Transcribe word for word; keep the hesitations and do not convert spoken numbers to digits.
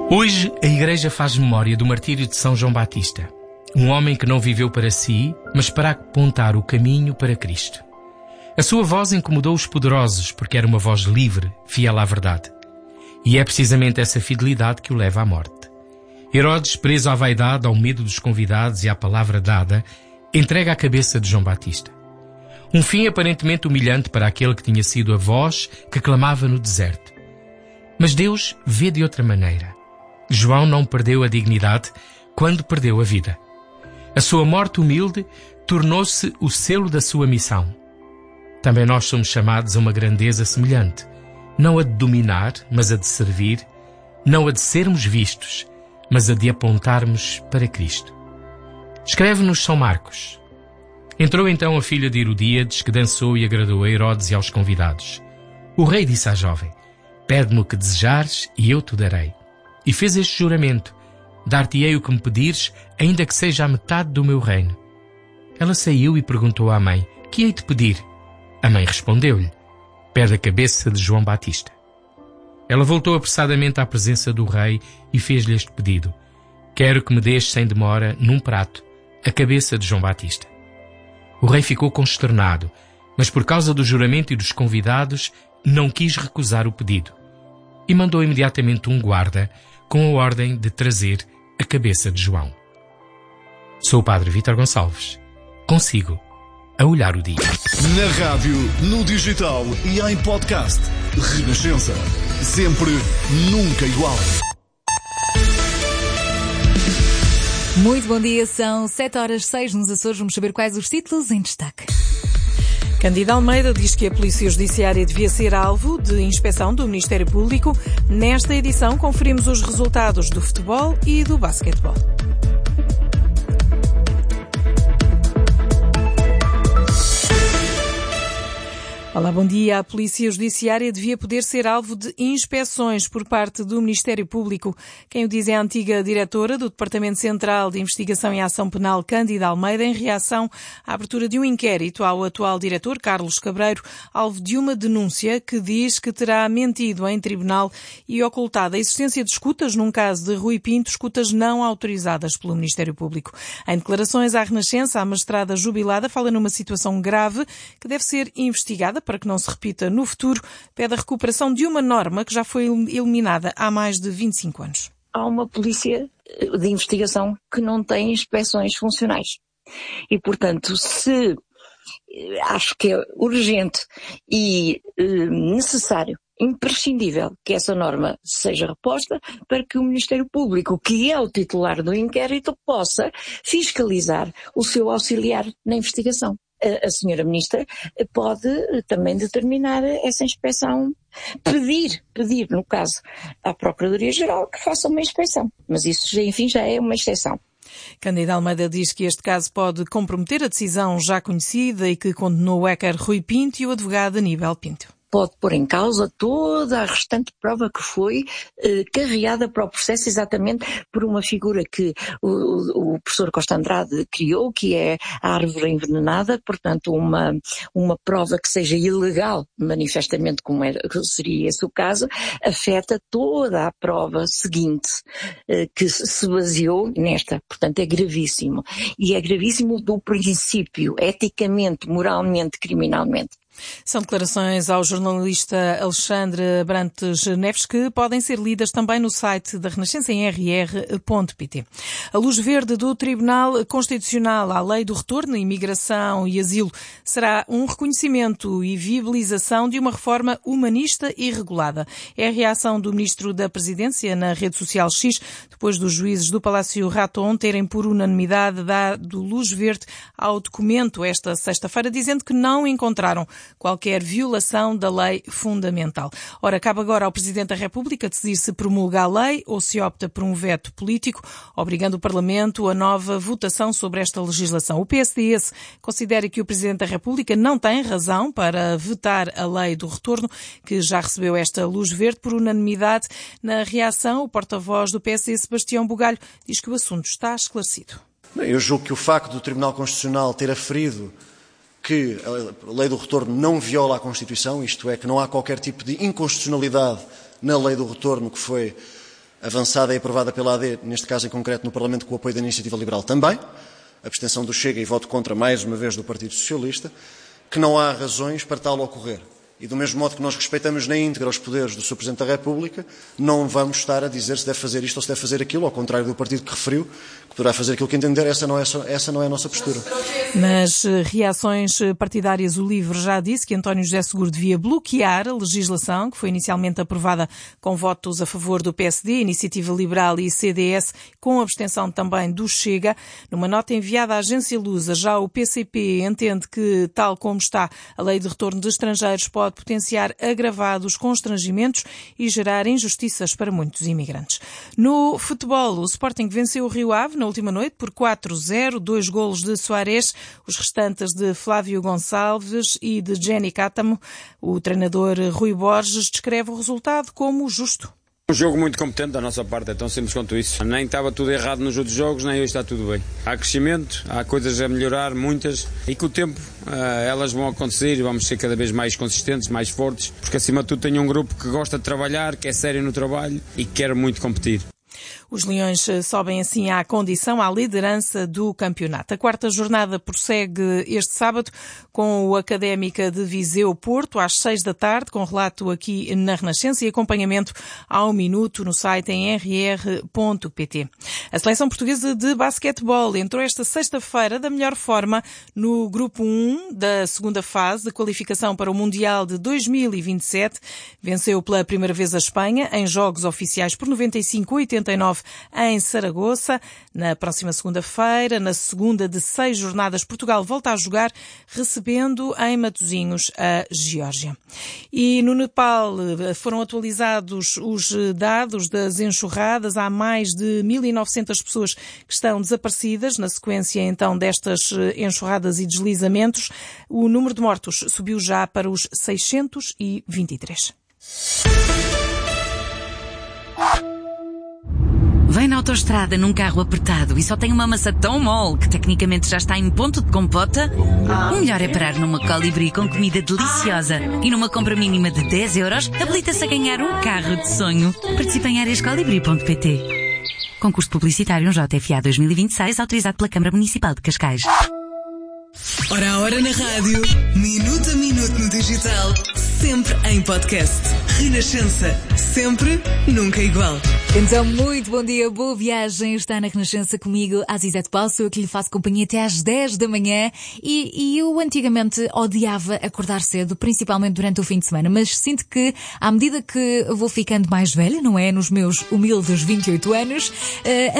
Hoje a Igreja faz memória do martírio de São João Batista, um homem que não viveu para si, mas para apontar o caminho para Cristo. A sua voz incomodou os poderosos porque era uma voz livre, fiel à verdade. E é precisamente essa fidelidade que o leva à morte. Herodes, preso à vaidade, ao medo dos convidados e à palavra dada, entrega a cabeça de João Batista. Um fim aparentemente humilhante para aquele que tinha sido a voz que clamava no deserto. Mas Deus vê de outra maneira. João não perdeu a dignidade quando perdeu a vida. A sua morte humilde tornou-se o selo da sua missão. Também nós somos chamados a uma grandeza semelhante, não a de dominar, mas a de servir, não a de sermos vistos, mas a de apontarmos para Cristo. Escreve-nos São Marcos. Entrou então a filha de Herodíades, que dançou e agradou a Herodes e aos convidados. O rei disse à jovem: "Pede-me o que desejares e eu te darei." E fez este juramento: "Dar-te-ei o que me pedires, ainda que seja a metade do meu reino." Ela saiu e perguntou à mãe: "Que hei de pedir?" A mãe respondeu-lhe: "Pede a cabeça de João Batista." Ela voltou apressadamente à presença do rei e fez-lhe este pedido: "Quero que me dês sem demora, num prato, a cabeça de João Batista." O rei ficou consternado, mas por causa do juramento e dos convidados, não quis recusar o pedido. E mandou imediatamente um guarda com a ordem de trazer a cabeça de João. Sou o padre Vítor Gonçalves. Consigo a olhar o dia. Na rádio, no digital e em podcast. Renascença. Sempre, nunca igual. Muito bom dia, são sete horas e seis nos Açores. Vamos saber quais os títulos em destaque. Cândida Almeida diz que a Polícia Judiciária devia ser alvo de inspeção do Ministério Público. Nesta edição conferimos os resultados do futebol e do basquetebol. Olá, bom dia. A Polícia Judiciária devia poder ser alvo de inspeções por parte do Ministério Público. Quem o diz é a antiga diretora do Departamento Central de Investigação e Ação Penal, Cândida Almeida, em reação à abertura de um inquérito ao atual diretor, Carlos Cabreiro, alvo de uma denúncia que diz que terá mentido em tribunal e ocultado a existência de escutas num caso de Rui Pinto, escutas não autorizadas pelo Ministério Público. Em declarações à Renascença, a magistrada jubilada fala numa situação grave que deve ser investigada para que não se repita no futuro, pede a recuperação de uma norma que já foi eliminada há mais de vinte e cinco anos. Há uma polícia de investigação que não tem inspeções funcionais. E, portanto, se acho que é urgente e eh, necessário, imprescindível que essa norma seja reposta para que o Ministério Público, que é o titular do inquérito, possa fiscalizar o seu auxiliar na investigação. A senhora Ministra pode também determinar essa inspeção, pedir, pedir, no caso, à Procuradoria-Geral que faça uma inspeção. Mas isso, já, enfim, já é uma exceção. Cândida Almeida diz que este caso pode comprometer a decisão já conhecida e que condenou o hacker Rui Pinto e o advogado Aníbal Pinto. Pode pôr em causa toda a restante prova que foi eh, carregada para o processo exatamente por uma figura que o, o professor Costa Andrade criou, que é a árvore envenenada, portanto uma, uma prova que seja ilegal, manifestamente como era, seria esse o caso, afeta toda a prova seguinte eh, que se baseou nesta, portanto é gravíssimo. E é gravíssimo do princípio, eticamente, moralmente, criminalmente. São declarações ao jornalista Alexandre Abrantes Neves que podem ser lidas também no site da Renascença em r r ponto p t. A luz verde do Tribunal Constitucional à Lei do Retorno, Imigração e Asilo será um reconhecimento e viabilização de uma reforma humanista e regulada. É a reação do Ministro da Presidência na rede social X, depois dos juízes do Palácio Raton terem por unanimidade dado luz verde ao documento esta sexta-feira, dizendo que não encontraram qualquer violação da lei fundamental. Ora, cabe agora ao Presidente da República decidir se promulga a lei ou se opta por um veto político, obrigando o Parlamento a nova votação sobre esta legislação. O P S D S considera que o Presidente da República não tem razão para vetar a lei do retorno, que já recebeu esta luz verde por unanimidade. Na reação, o porta-voz do P S D, Sebastião Bugalho, diz que o assunto está esclarecido. Bem, eu julgo que o facto do Tribunal Constitucional ter aferido que a lei do retorno não viola a Constituição, isto é, que não há qualquer tipo de inconstitucionalidade na lei do retorno que foi avançada e aprovada pela A D, neste caso em concreto no Parlamento, com o apoio da Iniciativa Liberal também, abstenção do Chega e voto contra, mais uma vez, do Partido Socialista, que não há razões para tal ocorrer. E do mesmo modo que nós respeitamos na íntegra os poderes do senhor Presidente da República, não vamos estar a dizer se deve fazer isto ou se deve fazer aquilo, ao contrário do partido que referiu, que poderá fazer aquilo que entender, essa não é, essa não é a nossa postura. Nas reações partidárias, o LIVRE já disse que António José Seguro devia bloquear a legislação, que foi inicialmente aprovada com votos a favor do P S D, Iniciativa Liberal e C D S, com abstenção também do Chega. Numa nota enviada à agência Lusa, já o P C P entende que, tal como está, a lei de retorno de estrangeiros pode potenciar agravados constrangimentos e gerar injustiças para muitos imigrantes. No futebol, o Sporting venceu o Rio Ave na última noite por quatro a zero, dois golos de Soares, os restantes de Flávio Gonçalves e de Jenny Cátamo. O treinador Rui Borges descreve o resultado como justo. Um jogo muito competente da nossa parte, é tão simples quanto isso. Nem estava tudo errado nos outros jogos, nem hoje está tudo bem. Há crescimento, há coisas a melhorar, muitas, e com o tempo uh, elas vão acontecer e vamos ser cada vez mais consistentes, mais fortes, porque acima de tudo tem um grupo que gosta de trabalhar, que é sério no trabalho e que quer muito competir. Os Leões sobem assim à condição, à liderança do campeonato. A quarta jornada prossegue este sábado com o Académica de Viseu Porto, às seis da tarde, com relato aqui na Renascença e acompanhamento ao minuto no site em r r ponto p t. A seleção portuguesa de basquetebol entrou esta sexta-feira da melhor forma no grupo um da segunda fase de qualificação para o Mundial de dois mil e vinte e sete. Venceu pela primeira vez a Espanha em jogos oficiais por noventa e cinco a oitenta e nove em Saragoça. Na próxima segunda-feira, na segunda de seis jornadas, Portugal volta a jogar, recebendo em Matosinhos a Geórgia. E no Nepal foram atualizados os dados das enxurradas. Há mais de mil e novecentas pessoas que estão desaparecidas na sequência então destas enxurradas e deslizamentos. O número de mortos subiu já para os seiscentos e vinte e três. Vem na autoestrada num carro apertado e só tem uma massa tão mole que tecnicamente já está em ponto de compota? O melhor é parar numa Colibri com comida deliciosa e numa compra mínima de dez euros habilita-se a ganhar um carro de sonho. Participe em áreas colibri ponto p t. Concurso publicitário J F A dois mil e vinte e seis, autorizado pela Câmara Municipal de Cascais. Hora a hora na rádio, minuto a minuto no digital, sempre em podcast. Renascença, sempre, nunca igual. Então, muito bom dia, boa viagem. Está na Renascença comigo, Azizete Paulo, eu que lhe faço companhia até às dez da manhã. E, e eu antigamente odiava acordar cedo, principalmente durante o fim de semana, mas sinto que, à medida que vou ficando mais velha, não é? Nos meus humildes vinte e oito anos, uh,